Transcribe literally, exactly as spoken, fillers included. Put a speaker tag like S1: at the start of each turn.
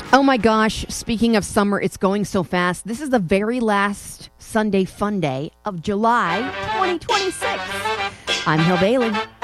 S1: Oh my gosh, speaking of summer, it's going so fast. This is the very last Sunday Fun Day of July twenty twenty-six. I'm Hill Bailey.